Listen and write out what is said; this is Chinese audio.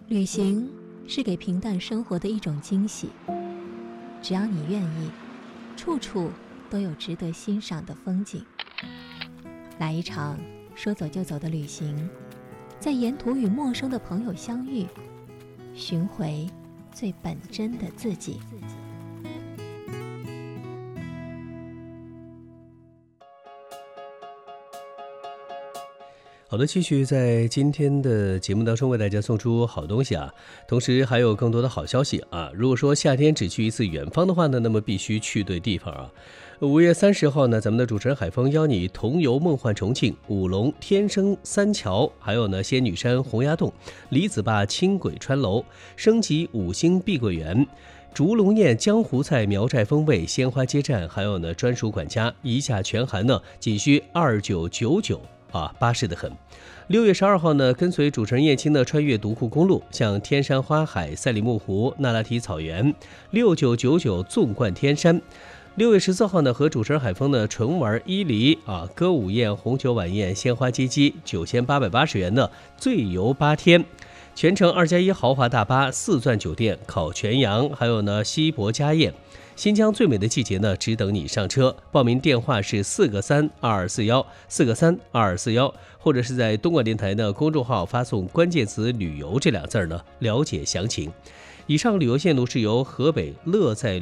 旅行是给平淡生活的一种惊喜，只要你愿意，处处都有值得欣赏的风景。来一场说走就走的旅行，在沿途与陌生的朋友相遇，寻回最本真的自己。 好的，继续在今天的节目当中为大家送出好东西啊，同时还有更多的好消息啊。如果说夏天只去一次远方的话呢，那么必须去对地方啊。5月30号呢，咱们的主持人海峰邀你同游梦幻重庆、五龙、天生三桥，还有呢仙女山洪崖洞、李子坝轻轨川楼，升级5星碧桂园。竹笼宴、江湖菜、苗寨风味、鲜花接站，还有呢专属管家，一价全含呢，仅需2999啊，巴适的很。6月12号呢，跟随主持人燕青的穿越独库公路，向天山花海、赛里木湖、那拉提草原，6999纵贯天山。6月14号呢，和主持人海峰呢纯玩伊犁啊，歌舞宴、红酒晚宴、鲜花接机，9880元的醉游8天。全程2+1豪华大巴、4钻酒店、烤全羊，还有呢西博家宴。新疆最美的季节呢，只等你上车。报名电话是4个32241，4个32241，或者是在东莞电台的公众号发送关键词“旅游”这2字呢，了解详情。以上旅游线路是由河北乐在